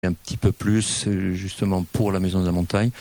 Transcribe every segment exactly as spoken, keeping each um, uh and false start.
un petit peu plus justement pour la Maison de la Montagne.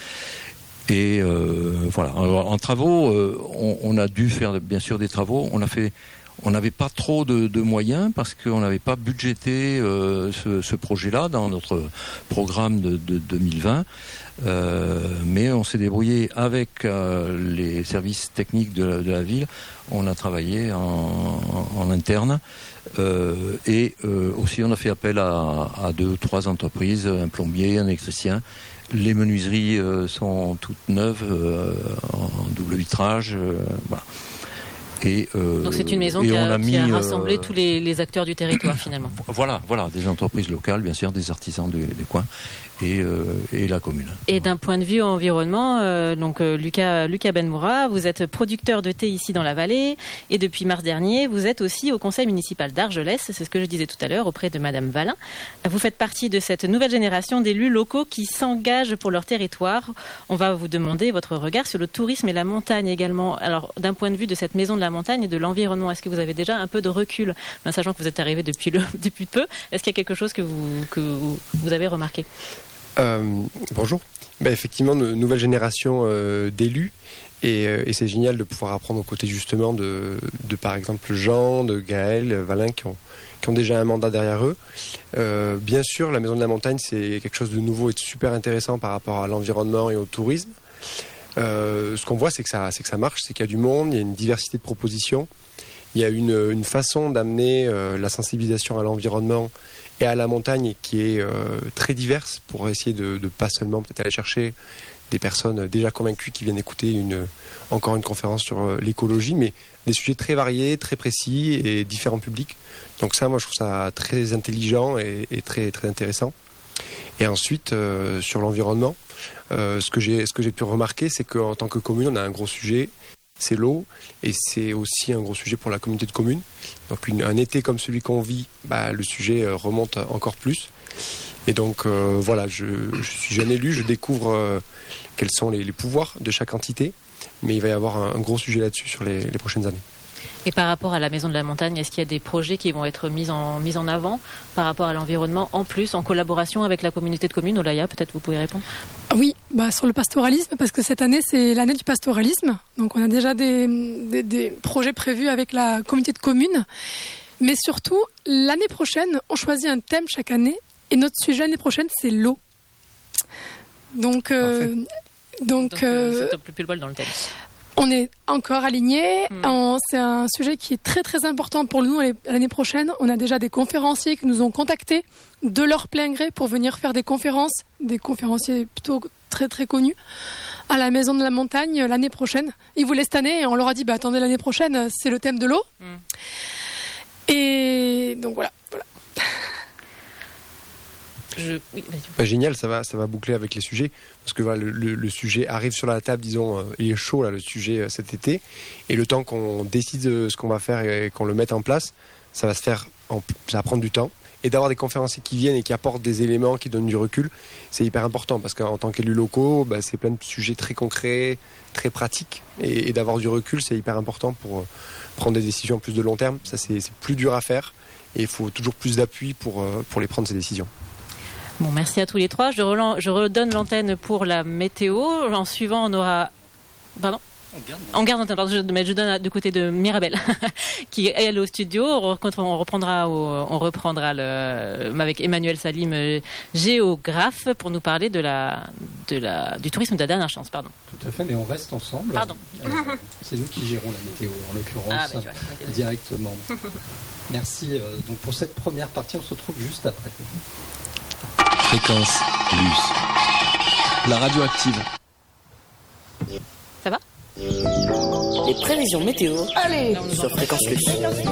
Et euh, voilà. Alors, en travaux, euh, on, on a dû faire bien sûr des travaux. On a fait, on n'avait pas trop de, de moyens parce qu'on n'avait pas budgété euh, ce, ce projet-là dans notre programme de, de deux mille vingt. Euh, mais on s'est débrouillé avec euh, les services techniques de la, de la ville. On a travaillé en, en, en interne. Euh, et euh, aussi on a fait appel à, à deux, trois entreprises, un plombier, un électricien. Les menuiseries euh, sont toutes neuves, euh, en double vitrage. Euh, voilà. Et, euh, Donc c'est une maison qui a, a, qui a rassemblé euh, tous les, les acteurs du territoire finalement. Voilà, voilà, des entreprises locales, bien sûr, des artisans des, des coins. Et, euh, et la commune. Et d'un point de vue environnement, euh, donc euh, Lucas, Lucas Benmoura, vous êtes producteur de thé ici dans la vallée et depuis mars dernier, vous êtes aussi au conseil municipal d'Argelès, c'est ce que je disais tout à l'heure, auprès de Madame Valin. Vous faites partie de cette nouvelle génération d'élus locaux qui s'engagent pour leur territoire. On va vous demander votre regard sur le tourisme et la montagne également. Alors d'un point de vue de cette maison de la montagne et de l'environnement, est-ce que vous avez déjà un peu de recul, ben, sachant que vous êtes arrivé depuis, le, depuis peu, est-ce qu'il y a quelque chose que vous, que vous avez remarqué ? Euh, bonjour. Ben, effectivement, une nouvelle génération euh, d'élus et, euh, et c'est génial de pouvoir apprendre aux côtés justement de, de par exemple Jean, de Gaël, Valin qui ont, qui ont déjà un mandat derrière eux. Euh, bien sûr, la Maison de la Montagne, c'est quelque chose de nouveau et de super intéressant par rapport à l'environnement et au tourisme. Euh, ce qu'on voit, c'est que ça, c'est que ça marche, c'est qu'il y a du monde, il y a une diversité de propositions, il y a une, une façon d'amener euh, la sensibilisation à l'environnement et à la montagne qui est euh, très diverse pour essayer de, de pas seulement peut-être aller chercher des personnes déjà convaincues qui viennent écouter une, encore une conférence sur euh, l'écologie, mais des sujets très variés, très précis et différents publics. Donc ça, moi, je trouve ça très intelligent et, et très, très intéressant. Et ensuite, euh, sur l'environnement, euh, ce que j'ai, ce que j'ai pu remarquer, c'est qu'en tant que commune, on a un gros sujet, c'est l'eau, et c'est aussi un gros sujet pour la communauté de communes. Donc une, un été comme celui qu'on vit, bah, le sujet euh, remonte encore plus. Et donc euh, voilà, je, je suis jeune élu, je découvre euh, quels sont les, les pouvoirs de chaque entité, mais il va y avoir un, un gros sujet là-dessus sur les, les prochaines années. Et par rapport à la Maison de la Montagne, est-ce qu'il y a des projets qui vont être mis en, mis en avant par rapport à l'environnement, en plus, en collaboration avec la communauté de communes? Olaya, peut-être vous pouvez répondre. Oui, bah sur le pastoralisme, parce que cette année, c'est l'année du pastoralisme. Donc on a déjà des, des, des projets prévus avec la communauté de communes. Mais surtout, l'année prochaine, on choisit un thème chaque année. Et notre sujet l'année prochaine, c'est l'eau. Donc, euh, donc, donc euh, c'est plus le bol dans le thème. On est encore alignés. Mmh. C'est un sujet qui est très très important pour nous l'année prochaine. On a déjà des conférenciers qui nous ont contactés de leur plein gré pour venir faire des conférences, des conférenciers plutôt très très connus à la Maison de la Montagne l'année prochaine. Ils voulaient cette année et on leur a dit bah attendez, l'année prochaine c'est le thème de l'eau. Mmh. Et donc voilà. voilà. Je... Oui, bah, génial, ça va, ça va boucler avec les sujets parce que voilà, le, le, le sujet arrive sur la table, disons, euh, il est chaud là, le sujet euh, cet été, et le temps qu'on décide de ce qu'on va faire et, et qu'on le mette en place, ça va se faire, en, ça va prendre du temps, et d'avoir des conférenciers qui viennent et qui apportent des éléments, qui donnent du recul, c'est hyper important parce qu'en tant qu'élus locaux, bah, c'est plein de sujets très concrets, très pratiques, et, et d'avoir du recul, c'est hyper important pour euh, prendre des décisions plus de long terme. Ça, c'est, c'est plus dur à faire, et il faut toujours plus d'appui pour euh, pour les prendre ces décisions. Bon, merci à tous les trois. Je, relance, je redonne l'antenne pour la météo. En suivant, on aura... Pardon ? On garde, on garde l'antenne. Pardon, je, mais je donne du côté de Mirabelle, qui est elle au studio. On reprendra, au, on reprendra le, avec Emmanuel Salim, géographe, pour nous parler de la, de la, du tourisme de la dernière chance. Pardon. Tout à fait, mais on reste ensemble. Pardon. Euh, c'est nous qui gérons la météo, en l'occurrence, ah, bah, vois, directement. Merci. Euh, donc pour cette première partie, on se retrouve juste après. Fréquence Plus. La radio active. Ça va ? Les prévisions météo. Allez, sur Fréquence Plus.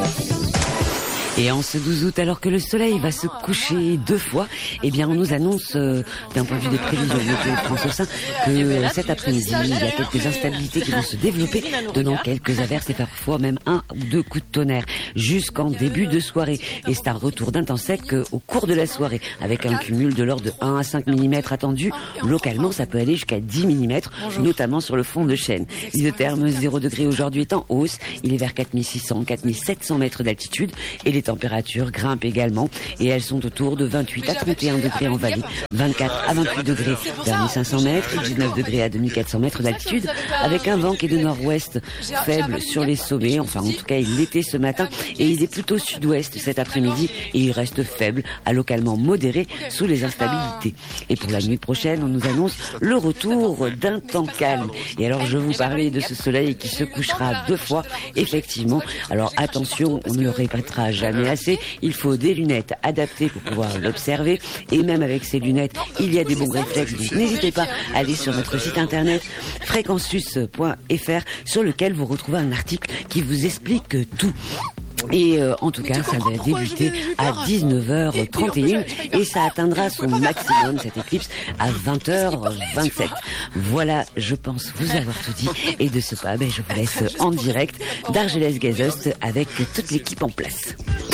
Et en ce douze août, alors que le soleil va se coucher deux fois, eh bien, on nous annonce, euh, d'un point de vue des prévisions météo France au sein, que euh, cet après-midi, il y a quelques instabilités qui vont se développer, donnant quelques averses et parfois même un ou deux coups de tonnerre jusqu'en début de soirée. Et c'est un retour d'un temps sec euh, au cours de la soirée, avec un cumul de l'ordre de un à cinq millimètres attendu. Localement, ça peut aller jusqu'à dix millimètres, notamment sur le fond de Chêne. L'isotherme zéro degré aujourd'hui est en hausse. Il est vers quatre mille six cents, quatre mille sept cents mètres d'altitude et les températures grimpent également et elles sont autour de vingt-huit à trente et un degrés en vallée, vingt-quatre à vingt-huit degrés vers mille cinq cents mètres, dix-neuf degrés à deux mille quatre cents mètres d'altitude, avec un vent qui est de nord-ouest faible sur les sommets. Enfin, en tout cas, il l'était ce matin et il est plutôt sud-ouest cet après-midi et il reste faible à localement modéré sous les instabilités. Et pour la nuit prochaine, on nous annonce le retour d'un temps calme. Et alors, je vous parlais de ce soleil qui se couchera deux fois, effectivement. Alors, attention, on ne le répétera jamais assez. Il faut des lunettes adaptées pour pouvoir l'observer. Et même avec ces lunettes, il y a des bons réflexes. Donc, n'hésitez pas à aller sur notre site internet fréquencesus point f r sur lequel vous retrouvez un article qui vous explique tout. Et euh, en tout cas, ça va débuter à dix-neuf heures trente et une et ça atteindra son maximum, cette éclipse, à vingt heures vingt-sept. Voilà, je pense vous avoir tout dit. Et de ce pas, ben, je vous laisse en direct d'Argelès-Gazost avec toute l'équipe en place.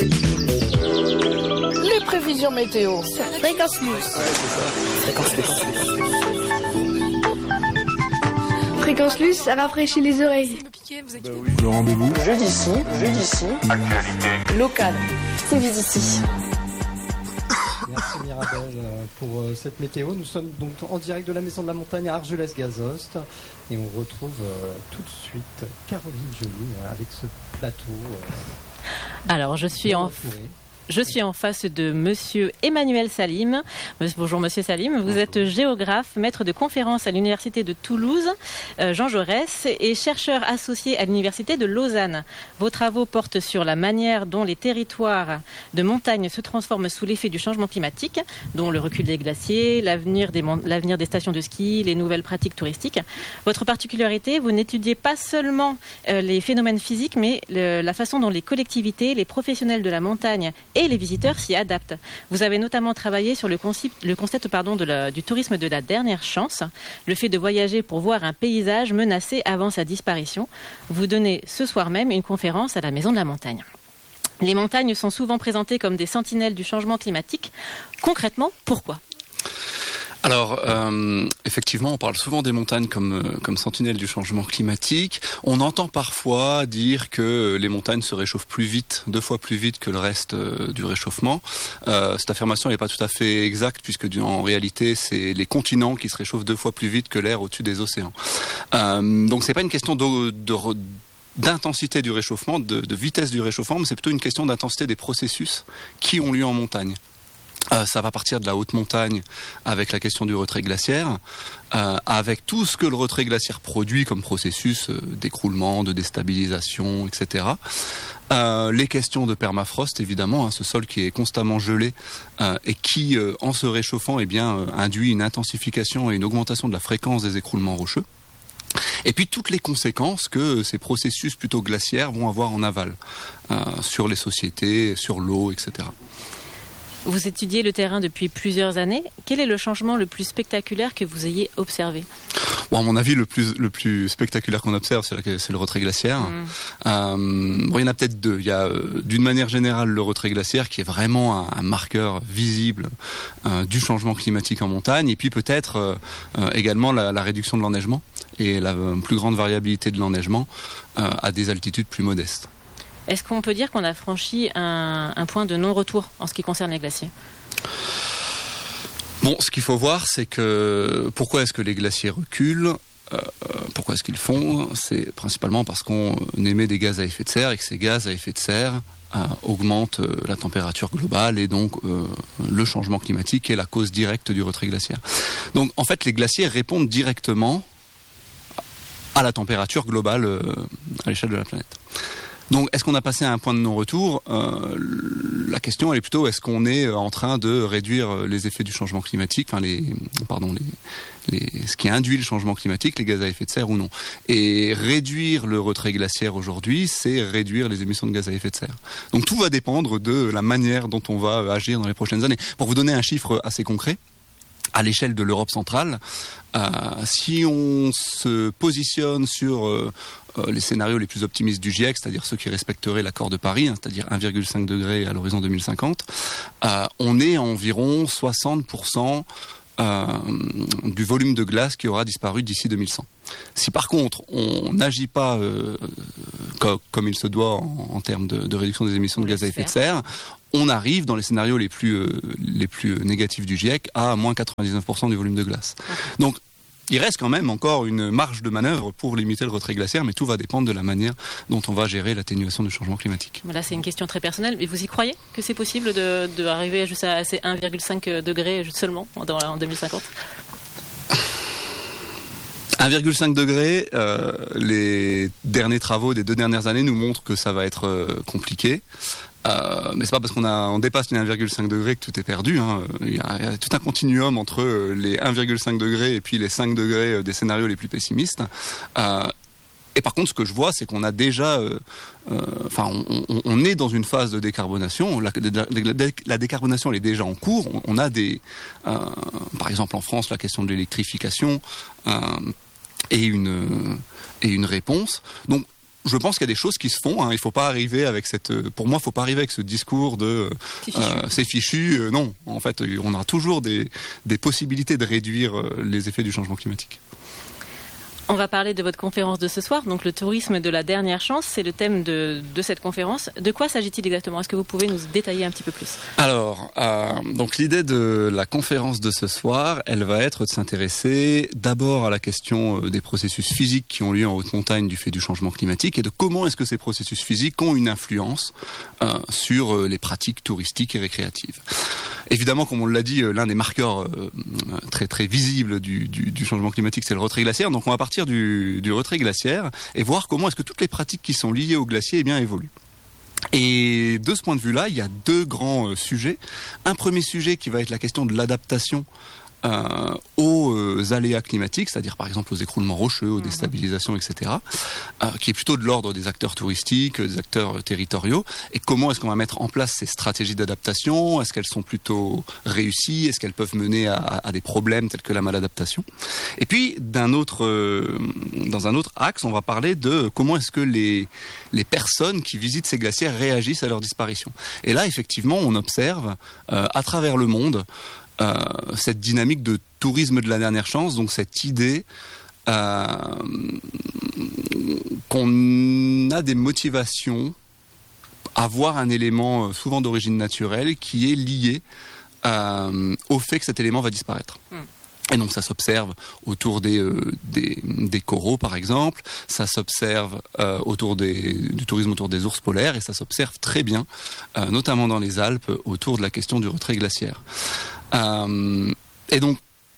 Les prévisions météo. Fréquence News. Fréquence News. Fréquence Luce, ça rafraîchit les oreilles. Le rendez-vous. Jeudi ici, jeudi ici. Actualité. Local. C'est ici. Merci Mirabel pour cette météo. Nous sommes donc en direct de la Maison de la Montagne à Argelès-Gazost et on retrouve tout de suite Caroline Joly avec ce plateau. Alors je suis en... Je suis en face de monsieur Emmanuel Salim. Bonjour monsieur Salim, vous êtes géographe, maître de conférences à l'université de Toulouse, euh, Jean Jaurès, et chercheur associé à l'université de Lausanne. Vos travaux portent sur la manière dont les territoires de montagne se transforment sous l'effet du changement climatique, dont le recul des glaciers, l'avenir des, mon- l'avenir des stations de ski, les nouvelles pratiques touristiques. Votre particularité, vous n'étudiez pas seulement euh, les phénomènes physiques, mais le, la façon dont les collectivités, les professionnels de la montagne et les visiteurs s'y adaptent. Vous avez notamment travaillé sur le concept, le concept pardon, de la, du tourisme de la dernière chance, le fait de voyager pour voir un paysage menacé avant sa disparition. Vous donnez ce soir même une conférence à la Maison de la Montagne. Les montagnes sont souvent présentées comme des sentinelles du changement climatique. Concrètement, pourquoi ? Alors, euh, effectivement, on parle souvent des montagnes comme, comme sentinelles du changement climatique. On entend parfois dire que les montagnes se réchauffent plus vite, deux fois plus vite que le reste euh, du réchauffement. Euh, cette affirmation n'est pas tout à fait exacte, puisque en réalité, c'est les continents qui se réchauffent deux fois plus vite que l'air au-dessus des océans. Euh, donc, c'est pas une question de... de d'intensité du réchauffement, de, de vitesse du réchauffement, mais c'est plutôt une question d'intensité des processus qui ont lieu en montagne. Euh, ça va partir de la haute montagne avec la question du retrait glaciaire, euh, avec tout ce que le retrait glaciaire produit comme processus euh, d'écroulement, de déstabilisation, et cetera. Euh, les questions de permafrost, évidemment, hein, ce sol qui est constamment gelé euh, et qui, euh, en se réchauffant, eh bien, euh, induit une intensification et une augmentation de la fréquence des écroulements rocheux. Et puis toutes les conséquences que ces processus plutôt glaciaires vont avoir en aval, euh, sur les sociétés, sur l'eau, et cetera. Vous étudiez le terrain depuis plusieurs années. Quel est le changement le plus spectaculaire que vous ayez observé ? Bon, à mon avis, le plus le plus spectaculaire qu'on observe, c'est, la, c'est le retrait glaciaire. Mmh. Euh, bon, il y en a peut-être deux. Il y a, euh, d'une manière générale, le retrait glaciaire qui est vraiment un, un marqueur visible euh, du changement climatique en montagne, et puis peut-être euh, euh, également la, la réduction de l'enneigement et la euh, plus grande variabilité de l'enneigement euh, à des altitudes plus modestes. Est-ce qu'on peut dire qu'on a franchi un, un point de non-retour en ce qui concerne les glaciers ? Bon, ce qu'il faut voir, c'est que pourquoi est-ce que les glaciers reculent ? euh, Pourquoi est-ce qu'ils fondent ? C'est principalement parce qu'on émet des gaz à effet de serre et que ces gaz à effet de serre euh, augmentent euh, la température globale et donc euh, le changement climatique est la cause directe du retrait glaciaire. Donc en fait, les glaciers répondent directement à la température globale euh, à l'échelle de la planète. Donc, est-ce qu'on a passé à un point de non-retour ? euh, La question elle est plutôt, est-ce qu'on est en train de réduire les effets du changement climatique, enfin les, pardon, les, les, ce qui induit le changement climatique, les gaz à effet de serre ou non ? Et réduire le retrait glaciaire aujourd'hui, c'est réduire les émissions de gaz à effet de serre. Donc, tout va dépendre de la manière dont on va agir dans les prochaines années. Pour vous donner un chiffre assez concret, à l'échelle de l'Europe centrale, euh, si on se positionne sur euh, euh, les scénarios les plus optimistes du GIEC, c'est-à-dire ceux qui respecteraient l'accord de Paris, hein, c'est-à-dire un virgule cinq degré à l'horizon deux mille cinquante, euh, on est à environ soixante pour cent euh, du volume de glace qui aura disparu d'ici deux mille cent. Si par contre on n'agit pas euh, co- comme il se doit en, en termes de, de réduction des émissions de gaz à effet de serre, on arrive dans les scénarios les plus, euh, les plus négatifs du GIEC à moins quatre-vingt-dix-neuf pour cent du volume de glace. Donc il reste quand même encore une marge de manœuvre pour limiter le retrait glaciaire, mais tout va dépendre de la manière dont on va gérer l'atténuation du changement climatique. Là, c'est une question très personnelle, mais vous y croyez que c'est possible de, de arriver juste à ces un virgule cinq degrés seulement dans, en deux mille cinquante ? un virgule cinq degrés, euh, les derniers travaux des deux dernières années nous montrent que ça va être euh, compliqué. Euh, mais c'est pas parce qu'on a, on dépasse les un virgule cinq degrés que tout est perdu, hein. Il y a, il y a tout un continuum entre euh, les un virgule cinq degrés et puis les cinq degrés des scénarios les plus pessimistes. Euh, et par contre, ce que je vois, c'est qu'on a déjà, euh, euh, enfin, on, on, on est dans une phase de décarbonation. La, la, la, la décarbonation, elle est déjà en cours. On, on a des, euh, par exemple en France, la question de l'électrification euh, et une et une réponse. Donc je pense qu'il y a des choses qui se font. Hein. Il faut pas arriver avec cette. Pour moi, il faut pas arriver avec ce discours de c'est fichu. Euh, c'est fichu. Euh, non, en fait, on aura toujours des des possibilités de réduire euh, les effets du changement climatique. On va parler de votre conférence de ce soir, donc le tourisme de la dernière chance, c'est le thème de, de cette conférence. De quoi s'agit-il exactement ? Est-ce que vous pouvez nous détailler un petit peu plus ? Alors, euh, donc l'idée de la conférence de ce soir, elle va être de s'intéresser d'abord à la question des processus physiques qui ont lieu en haute montagne du fait du changement climatique et de comment est-ce que ces processus physiques ont une influence euh, sur les pratiques touristiques et récréatives. Évidemment, comme on l'a dit, l'un des marqueurs euh, très très visibles du, du, du changement climatique, c'est le retrait glaciaire. Donc on va partir du, du retrait glaciaire et voir comment est-ce que toutes les pratiques qui sont liées au glacier eh bien, évoluent. Et de ce point de vue-là, il y a deux grands euh, sujets. Un premier sujet qui va être la question de l'adaptation Euh, aux euh, aléas climatiques, c'est-à-dire par exemple aux écroulements rocheux, aux déstabilisations, et cetera, euh, qui est plutôt de l'ordre des acteurs touristiques, des acteurs euh, territoriaux. Et comment est-ce qu'on va mettre en place ces stratégies d'adaptation ? Est-ce qu'elles sont plutôt réussies ? Est-ce qu'elles peuvent mener à, à des problèmes tels que la maladaptation ? Et puis, d'un autre, euh, dans un autre axe, on va parler de comment est-ce que les, les personnes qui visitent ces glaciers réagissent à leur disparition. Et là, effectivement, on observe euh, à travers le monde Euh, cette dynamique de tourisme de la dernière chance, donc cette idée euh, qu'on a des motivations à voir un élément souvent d'origine naturelle qui est lié euh, au fait que cet élément va disparaître. Mm. Et donc ça s'observe autour des, euh, des, des coraux par exemple, ça s'observe euh, autour des, du tourisme autour des ours polaires et ça s'observe très bien, euh, notamment dans les Alpes, autour de la question du retrait glaciaire. Euh, et donc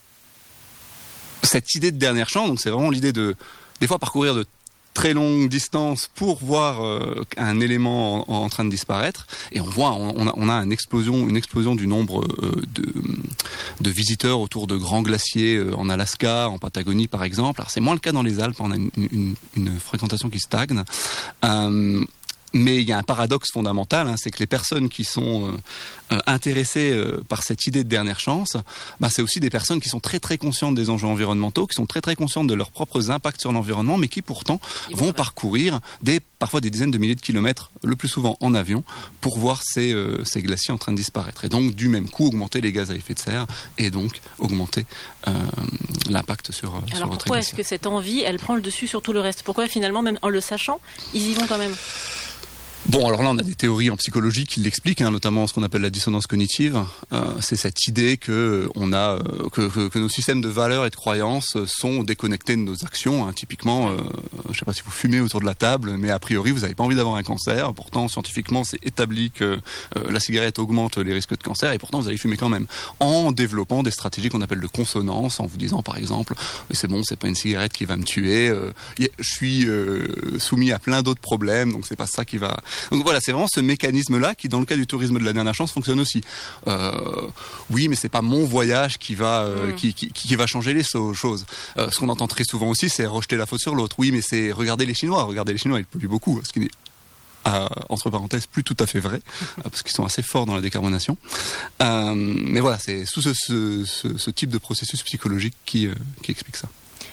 cette idée de dernière chance, donc c'est vraiment l'idée de des fois parcourir de très longues distances pour voir euh, un élément en, en train de disparaître et on voit on a, on a une explosion une explosion du nombre euh, de, de visiteurs autour de grands glaciers euh, en Alaska, en Patagonie par exemple. Alors c'est moins le cas dans les Alpes, on a une, une, une fréquentation qui stagne. Euh, Mais il y a un paradoxe fondamental, hein, c'est que les personnes qui sont euh, euh, intéressées euh, par cette idée de dernière chance, bah, c'est aussi des personnes qui sont très très conscientes des enjeux environnementaux, qui sont très très conscientes de leurs propres impacts sur l'environnement, mais qui pourtant Ils vont parcourir des, parfois des dizaines de milliers de kilomètres, le plus souvent en avion, pour voir ces, euh, ces glaciers en train de disparaître. Et donc du même coup augmenter les gaz à effet de serre et donc augmenter euh, l'impact sur, Alors, sur votre pourquoi est-ce que cette envie, elle prend le dessus sur tout le reste ? Pourquoi finalement, même en le sachant, ils y vont quand même ? Bon, alors là, on a des théories en psychologie qui l'expliquent, hein, notamment ce qu'on appelle la dissonance cognitive. Euh, c'est cette idée que on a, euh, que, que, que nos systèmes de valeurs et de croyances sont déconnectés de nos actions. Hein. Typiquement, euh, je ne sais pas si vous fumez autour de la table, mais a priori, vous n'avez pas envie d'avoir un cancer. Pourtant, scientifiquement, c'est établi que euh, la cigarette augmente les risques de cancer, et pourtant, vous allez fumer quand même. En développant des stratégies qu'on appelle de consonance, en vous disant, par exemple, c'est bon, c'est pas une cigarette qui va me tuer. Euh, je suis euh, soumis à plein d'autres problèmes, donc c'est pas ça qui va. Donc voilà, c'est vraiment ce mécanisme-là qui, dans le cas du tourisme de la dernière chance, fonctionne aussi. Euh, oui, mais c'est pas mon voyage qui va euh, mmh. qui, qui, qui va changer les choses. Euh, ce qu'on entend très souvent aussi, c'est rejeter la faute sur l'autre. Oui, mais c'est regarder les Chinois. Regardez les Chinois, ils polluent beaucoup, ce qui n'est euh, entre parenthèses plus tout à fait vrai, parce qu'ils sont assez forts dans la décarbonation. Euh, mais voilà, c'est sous ce, ce, ce, ce type de processus psychologique qui, euh, qui explique ça.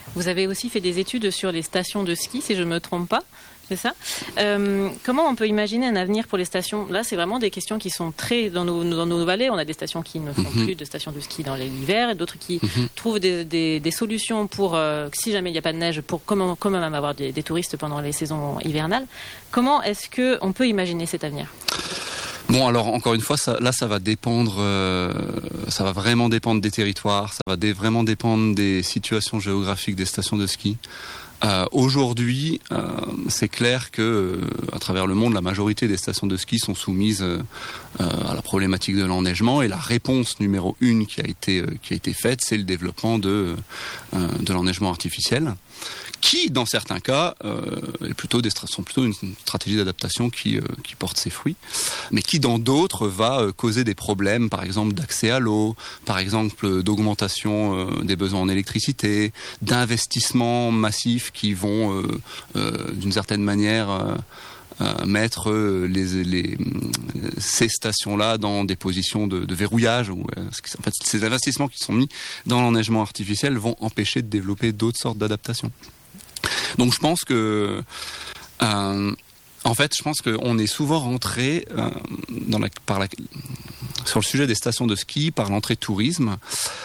Vous avez aussi fait des études sur les stations de ski, si je ne me trompe pas. C'est ça. Euh, comment on peut imaginer un avenir pour les stations ? Là, c'est vraiment des questions qui sont très dans nos, dans nos vallées. On a des stations qui ne font mm-hmm. plus de stations de ski dans l'hiver et d'autres qui mm-hmm. trouvent des, des, des solutions pour, euh, si jamais il n'y a pas de neige, pour comment, comment même avoir des, des touristes pendant les saisons hivernales. Comment est-ce qu'on peut imaginer cet avenir ? Bon, alors encore une fois, ça, là, ça va dépendre, euh, ça va vraiment dépendre des territoires, ça va dé- vraiment dépendre des situations géographiques des stations de ski. Euh, aujourd'hui, euh, c'est clair que euh, à travers le monde, la majorité des stations de ski sont soumises euh, à la problématique de l'enneigement, et la réponse numéro une qui a été euh, qui a été faite, c'est le développement de euh, de l'enneigement artificiel, qui, dans certains cas, euh, est plutôt des stra- sont plutôt une stratégie d'adaptation qui euh, qui porte ses fruits, mais qui, dans d'autres, va euh, causer des problèmes, par exemple d'accès à l'eau, par exemple d'augmentation euh, des besoins en électricité, d'investissements massifs qui vont, euh, euh, d'une certaine manière, euh, euh, mettre euh, les, les, ces stations-là dans des positions de, de verrouillage. Où, euh, en fait, ces investissements qui sont mis dans l'enneigement artificiel vont empêcher de développer d'autres sortes d'adaptations. Donc je pense que... Euh, en fait, je pense qu'on est souvent rentré euh, dans la, par la, sur le sujet des stations de ski par l'entrée tourisme.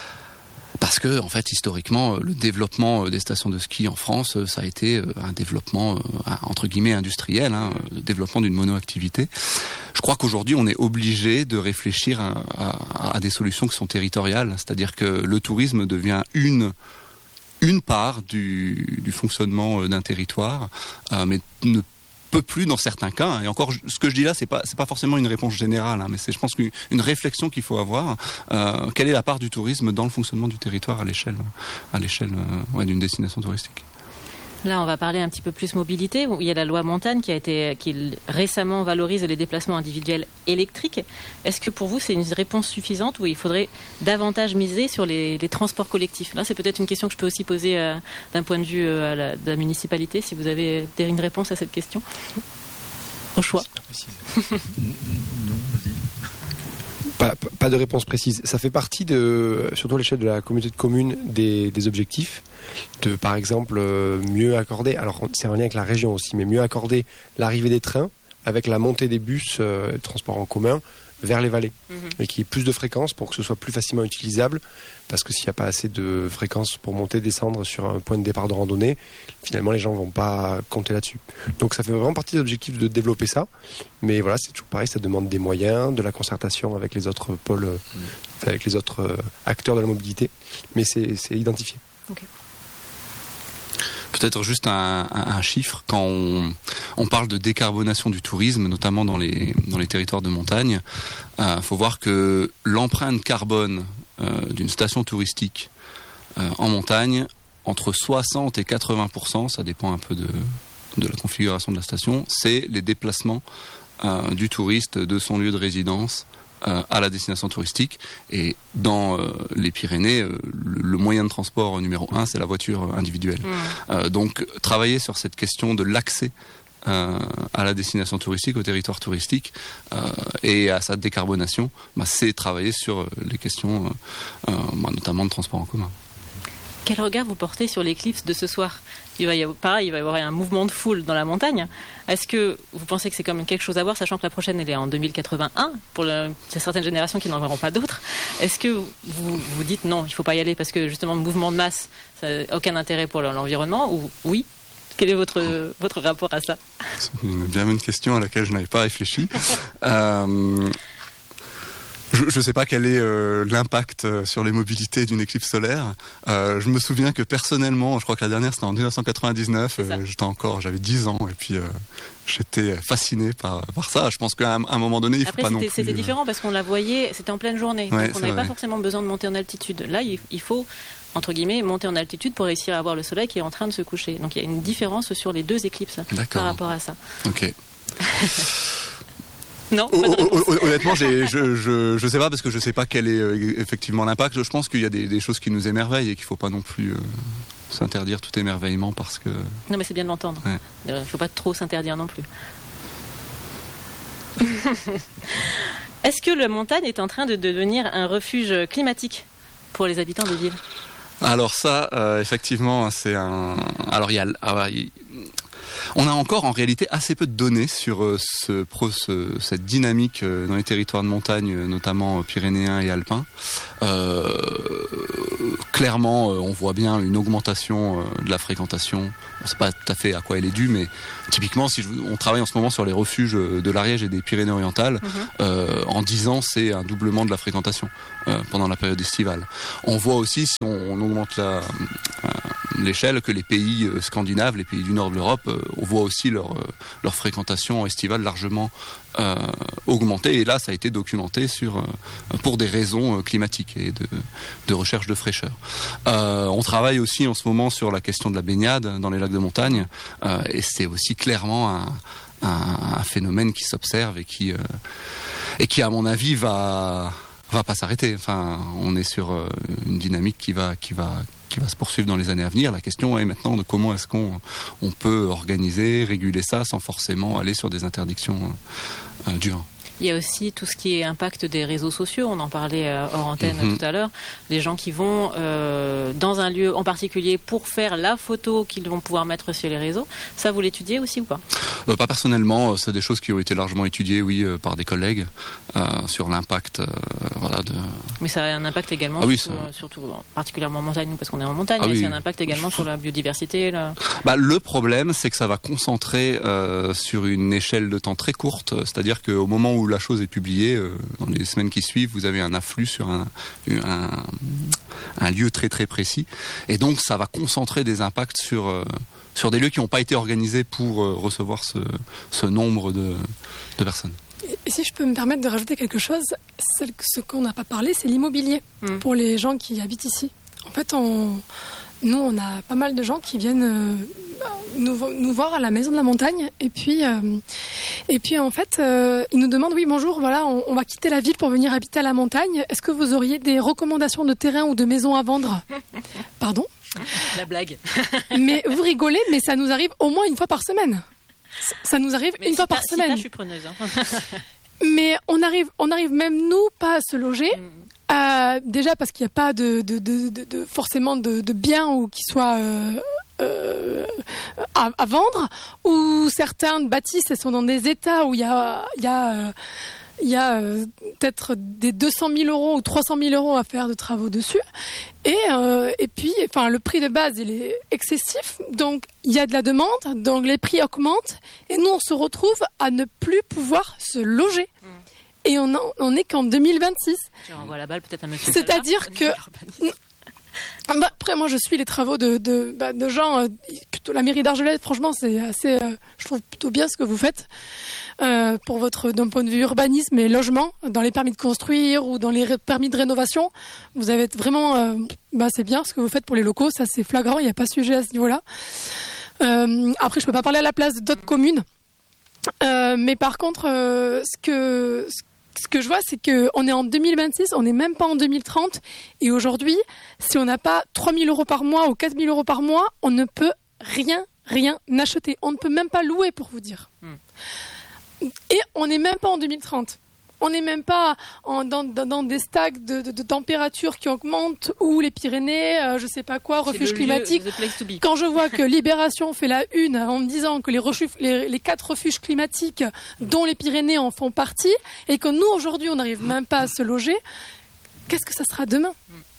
Parce que, en fait, historiquement, le développement des stations de ski en France, ça a été un développement, entre guillemets, industriel, hein, le développement d'une monoactivité. Je crois qu'aujourd'hui, on est obligé de réfléchir à, à, à des solutions qui sont territoriales. C'est-à-dire que le tourisme devient une, une part du, du fonctionnement d'un territoire, euh, mais ne peut plus dans certains cas, hein. Et encore, ce que je dis là, c'est pas c'est pas forcément une réponse générale, hein, mais c'est, je pense, qu'une une réflexion qu'il faut avoir. Euh, quelle est la part du tourisme dans le fonctionnement du territoire à l'échelle, à l'échelle euh, ouais, d'une destination touristique ? Là, on va parler un petit peu plus mobilité. Il y a la loi montagne qui a été, qui récemment valorise les déplacements individuels électriques. Est-ce que pour vous, c'est une réponse suffisante ou il faudrait davantage miser sur les, les transports collectifs ? Là, c'est peut-être une question que je peux aussi poser euh, d'un point de vue euh, à la, de la municipalité, si vous avez une réponse à cette question. Au choix. Pas, pas de réponse précise. Ça fait partie de, surtout à l'échelle de la communauté de communes, des, des objectifs de, par exemple, mieux accorder. Alors c'est en lien avec la région aussi, mais mieux accorder l'arrivée des trains avec la montée des bus, euh, transports en commun, vers les vallées, mmh. et qu'il y ait plus de fréquences pour que ce soit plus facilement utilisable. Parce que s'il n'y a pas assez de fréquences pour monter, descendre sur un point de départ de randonnée, finalement les gens ne vont pas compter là-dessus. Donc ça fait vraiment partie de l'objectif de développer ça. Mais voilà, c'est toujours pareil, ça demande des moyens, de la concertation avec les autres pôles, mmh. avec les autres acteurs de la mobilité. Mais c'est, c'est identifié. Okay. Peut-être juste un, un, un chiffre, quand on, on parle de décarbonation du tourisme, notamment dans les, dans les territoires de montagne, il euh, faut voir que l'empreinte carbone euh, d'une station touristique euh, en montagne, entre soixante et quatre-vingts pour cent, ça dépend un peu de, de la configuration de la station, c'est les déplacements euh, du touriste de son lieu de résidence Euh, à la destination touristique. Et dans euh, les Pyrénées, euh, le, le moyen de transport numéro un, c'est la voiture individuelle. Mmh. Euh, donc, travailler sur cette question de l'accès euh, à la destination touristique, au territoire touristique, euh, et à sa décarbonation, bah, c'est travailler sur les questions, euh, euh, bah, notamment de transport en commun. Quel regard vous portez sur l'éclipse de ce soir ? Il va y avoir, pareil, il va y avoir un mouvement de foule dans la montagne. Est-ce que vous pensez que c'est quand même quelque chose à voir, sachant que la prochaine, elle est en deux mille quatre-vingt-un, pour le, il y a certaines générations qui n'en verront pas d'autres. Est-ce que vous vous dites non, il ne faut pas y aller parce que justement, le mouvement de masse, ça n'a aucun intérêt pour l'environnement, ou oui ? Quel est votre, votre rapport à ça ? C'est une, bien une question à laquelle je n'avais pas réfléchi. euh... Je ne sais pas quel est euh, l'impact euh, sur les mobilités d'une éclipse solaire. Euh, je me souviens que personnellement, je crois que la dernière c'était en dix-neuf cent quatre-vingt-dix-neuf, euh, j'étais encore, j'avais dix ans et puis euh, j'étais fasciné par, par ça. Je pense qu'à un, à un moment donné, il ne faut pas non plus... C'était différent parce qu'on la voyait, c'était en pleine journée, ouais, donc on n'avait pas forcément besoin de monter en altitude. Là, il, il faut, entre guillemets, monter en altitude pour réussir à voir le soleil qui est en train de se coucher. Donc il y a une différence sur les deux éclipses par rapport à ça. Ok. Non, honnêtement, j'ai, je, je, je sais pas parce que je sais pas quel est euh, effectivement l'impact. Je pense qu'il y a des, des choses qui nous émerveillent et qu'il faut pas non plus euh, s'interdire tout émerveillement parce que. Non, mais c'est bien de l'entendre. Il ouais. euh, faut pas trop s'interdire non plus. Est-ce que la montagne est en train de devenir un refuge climatique pour les habitants des villes ? Alors ça, euh, effectivement, c'est un. Alors il y a. Ah, il... On a encore en réalité assez peu de données sur euh, ce, pro, ce, cette dynamique euh, dans les territoires de montagne, notamment euh, pyrénéens et alpins. Euh, clairement, euh, on voit bien une augmentation euh, de la fréquentation. On ne sait pas tout à fait à quoi elle est due, mais typiquement, si je, on travaille en ce moment sur les refuges de l'Ariège et des Pyrénées-Orientales, mmh. euh, en dix ans, c'est un doublement de la fréquentation euh, pendant la période estivale. On voit aussi, si on, on augmente la, euh, l'échelle, que les pays euh, scandinaves, les pays du nord de l'Europe, euh, on voit aussi leur, euh, leur fréquentation estivale largement euh, augmenter. Et là, ça a été documenté sur, euh, pour des raisons euh, climatiques et de, de recherche de fraîcheur. Euh, on travaille aussi en ce moment sur la question de la baignade dans les lacs de montagne, euh, et c'est aussi clairement un, un, un phénomène qui s'observe et qui, euh, et qui, à mon avis, va, va pas s'arrêter. Enfin, on est sur euh, une dynamique qui va, qui va, qui va se poursuivre dans les années à venir. La question est maintenant de comment est-ce qu'on on peut organiser, réguler ça sans forcément aller sur des interdictions euh, dures. Il y a aussi tout ce qui est impact des réseaux sociaux. On en parlait euh, hors antenne mmh. tout à l'heure. Les gens qui vont euh, dans un lieu en particulier pour faire la photo qu'ils vont pouvoir mettre sur les réseaux. Ça, vous l'étudiez aussi ou pas ? euh, Pas personnellement. C'est des choses qui ont été largement étudiées, oui, euh, par des collègues euh, sur l'impact, euh, voilà. De... Mais ça a un impact également, ah, oui, surtout, ça... surtout particulièrement en montagne, parce qu'on est en montagne. Ah, mais oui. c'est un impact également sur la biodiversité. Là. Bah, le problème, c'est que ça va concentrer euh, sur une échelle de temps très courte. C'est-à-dire qu'au moment où la chose est publiée, euh, dans les semaines qui suivent, vous avez un afflux sur un, un, un lieu très très précis, et donc ça va concentrer des impacts sur euh, sur des lieux qui n'ont pas été organisés pour euh, recevoir ce, ce nombre de, de personnes. Et si je peux me permettre de rajouter quelque chose, ce qu'on n'a pas parlé, c'est l'immobilier mmh. pour les gens qui habitent ici. En fait, on, nous, on a pas mal de gens qui viennent euh, nous, nous voir à la Maison de la Montagne, et puis, euh, et puis en fait, euh, ils nous demandent, oui, bonjour, voilà, on, on va quitter la ville pour venir habiter à la montagne. Est-ce que vous auriez des recommandations de terrain ou de maisons à vendre ? Pardon ? La blague. Mais vous rigolez, mais ça nous arrive au moins une fois par semaine. Ça nous arrive mais une si fois par si semaine. Je suis preneuse. Hein. Mais on arrive, on arrive même nous pas à se loger. Mm. Euh, déjà parce qu'il n'y a pas de, de, de, de, de forcément de, de biens ou qui soient euh, euh, à, à vendre, ou certaines bâtisses elles sont dans des états où il y a, il y a euh, il y a euh, peut-être des deux cent mille euros ou trois cent mille euros à faire de travaux dessus. Et, euh, et puis, enfin, le prix de base, il est excessif. Donc, il y a de la demande. Donc, les prix augmentent. Et nous, on se retrouve à ne plus pouvoir se loger. Mmh. Et on n'en est qu'en deux mille vingt-six. Tu renvoies la balle peut-être à monsieur. C'est-à-dire que... Bah, après, moi, je suis les travaux de, de, bah, de gens... Euh, plutôt la mairie d'Argelès, franchement, c'est assez... Euh, je trouve plutôt bien ce que vous faites. Euh, pour votre, d'un point de vue urbanisme et logement, dans les permis de construire ou dans les ré- permis de rénovation, vous avez vraiment, euh, bah c'est bien ce que vous faites pour les locaux, ça c'est flagrant, il n'y a pas de sujet à ce niveau-là. Euh, après, je peux pas parler à la place d'autres communes, euh, mais par contre, euh, ce que ce que je vois, c'est que on est en deux mille vingt-six, on n'est même pas en deux mille trente, et aujourd'hui, si on n'a pas trois mille euros par mois ou quatre mille euros par mois, on ne peut rien, rien acheter. On ne peut même pas louer, pour vous dire. Hmm. Et on n'est même pas en deux mille trente. On n'est même pas en, dans, dans, dans des stacks de, de, de température qui augmentent, ou les Pyrénées, euh, je sais pas quoi, refuge climatique. Quand je vois que Libération fait la une en me disant que les, refuges, les, les quatre refuges climatiques dont les Pyrénées en font partie, et que nous aujourd'hui on n'arrive même pas à se loger, qu'est-ce que ça sera demain ?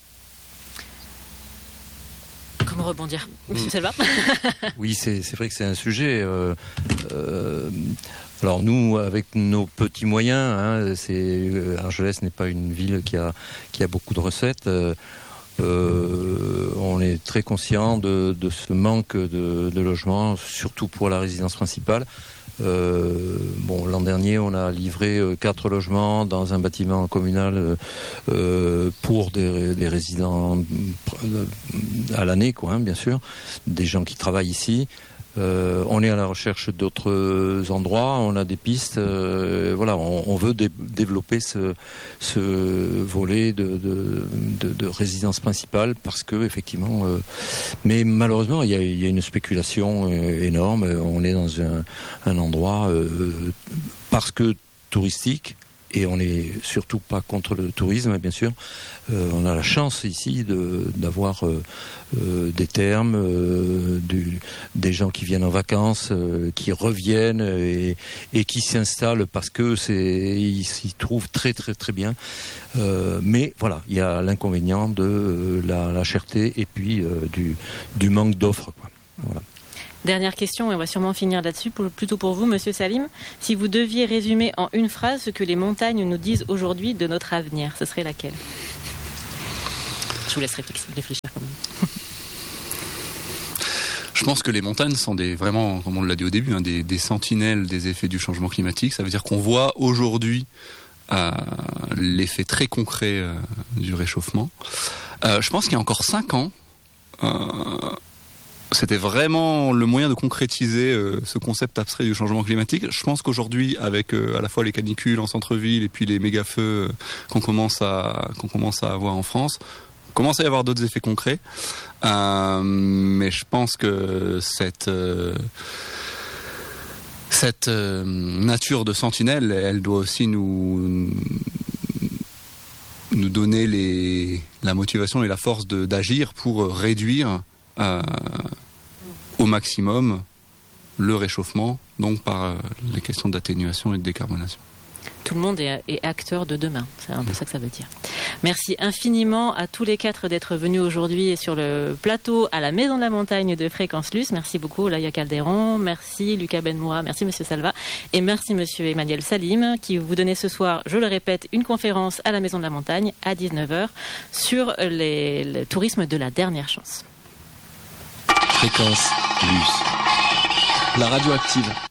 Comment rebondir, Monsieur Selva ? Oui, c'est, c'est vrai que c'est un sujet. Euh, euh, alors nous, avec nos petits moyens, hein, c'est, Argelès n'est pas une ville qui a qui a beaucoup de recettes. Euh, euh, on est très conscient de, de ce manque de, de logements, surtout pour la résidence principale. Euh, bon, l'an dernier, on a livré euh, quatre logements dans un bâtiment communal euh, pour des, des résidents euh, à l'année, quoi, hein, bien sûr, des gens qui travaillent ici. Euh, on est à la recherche d'autres endroits, on a des pistes, euh, voilà, on, on veut dé- développer ce, ce volet de, de, de, de résidence principale parce que effectivement, euh, mais malheureusement il y a, il y a une spéculation euh, énorme. On est dans un, un endroit euh, parce que touristique, et on n'est surtout pas contre le tourisme, bien sûr. Euh, on a la chance ici de, d'avoir euh, euh, des thermes, euh, du, des gens qui viennent en vacances, euh, qui reviennent et, et qui s'installent parce que c'est, ils s'y trouvent très très très bien. Euh, mais voilà, il y a l'inconvénient de euh, la, la cherté et puis euh, du, du manque d'offres, quoi. Voilà. Dernière question, et on va sûrement finir là-dessus, pour, plutôt pour vous, Monsieur Salim. Si vous deviez résumer en une phrase ce que les montagnes nous disent aujourd'hui de notre avenir, ce serait laquelle ? Je vous laisse réfléchir quand même. Je pense que les montagnes sont des, vraiment, comme on l'a dit au début, hein, des, des sentinelles des effets du changement climatique. Ça veut dire qu'on voit aujourd'hui euh, l'effet très concret euh, du réchauffement. Euh, je pense qu'il y a encore cinq ans, euh, c'était vraiment le moyen de concrétiser euh, ce concept abstrait du changement climatique. Je pense qu'aujourd'hui, avec euh, à la fois les canicules en centre-ville et puis les méga-feux euh, qu'on commence à qu'on commence à avoir en France, commence à y avoir d'autres effets concrets. Euh, mais je pense que cette euh, cette euh, nature de sentinelle, elle doit aussi nous nous donner les la motivation et la force de, d'agir pour réduire Euh, au maximum le réchauffement, donc par euh, les questions d'atténuation et de décarbonation. Tout le monde est, est acteur de demain, c'est un peu ça que ça veut dire. Merci infiniment à tous les quatre d'être venus aujourd'hui sur le plateau à la Maison de la Montagne de Fréquence Luce. Merci beaucoup Laïa Calderon, merci Lucas Benmoura, merci Monsieur Salva et merci Monsieur Emmanuel Salim qui vous donnait ce soir, je le répète, une conférence à la Maison de la Montagne à dix-neuf heures sur les, le tourisme de la dernière chance. Fréquence Luce, la radio active.